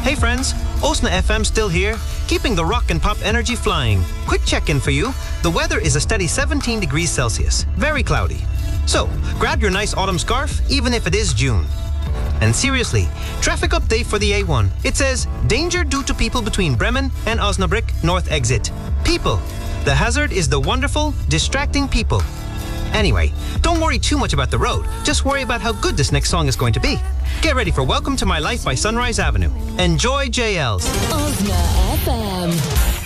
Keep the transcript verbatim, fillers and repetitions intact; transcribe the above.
Hey friends, Osna F M still here, keeping the rock and pop energy flying. Quick check-in for you. The weather is a steady seventeen degrees Celsius, very cloudy. So, grab your nice autumn scarf, even if it is June. And seriously, traffic update for the A one. It says, danger due to people between Bremen and Osnabrück North exit. People. The hazard is the wonderful, distracting people. Anyway, don't worry too much about the road. Just worry about how good this next song is going to be. Get ready for Welcome to My Life by Sunrise Avenue. Enjoy J Ls. Osna F M.